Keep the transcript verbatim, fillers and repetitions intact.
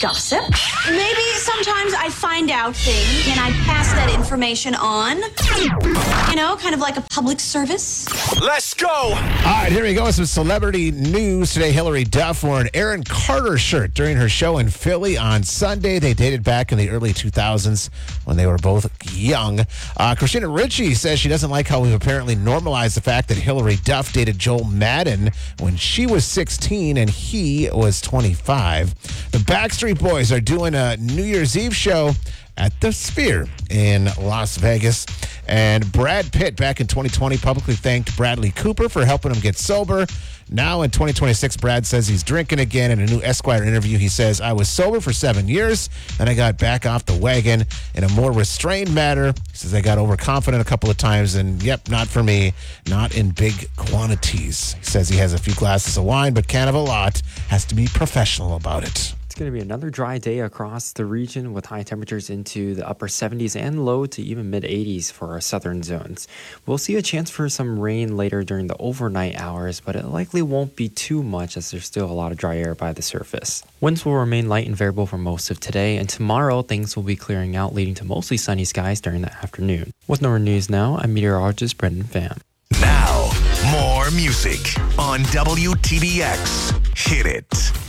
gossip. Maybe sometimes I find out things and I pass that information on. You know, kind of like a public service. Let's go! All right, here we go with some celebrity news today. Hilary Duff wore an Aaron Carter shirt during her show in Philly on Sunday. They dated back in the early two thousands when they were both young. Uh, Christina Ricci says she doesn't like how we've apparently normalized the fact that Hilary Duff dated Joel Madden when she was sixteen and he was twenty-five. The Backstreet Boys are doing a New Year's Eve show at the Sphere in Las Vegas. And Brad Pitt, back in twenty twenty, publicly thanked Bradley Cooper for helping him get sober. Now in twenty twenty-six, Brad says he's drinking again. In a new Esquire interview, he says, I was sober for seven years, then I got back off the wagon in a more restrained manner. He says, I got overconfident a couple of times, and yep, not for me, not in big quantities. He says he has a few glasses of wine, but can't have a lot, has to be professional about it. It's going to be another dry day across the region with high temperatures into the upper seventies and low to even mid eighties for our southern zones. We'll see a chance for some rain later during the overnight hours, but it likely won't be too much as there's still a lot of dry air by the surface. Winds will remain light and variable for most of today, and tomorrow things will be clearing out, leading to mostly sunny skies during the afternoon. With N O R A News Now, I'm meteorologist Brendan Pham. Now, more music on W T B X. Hit it.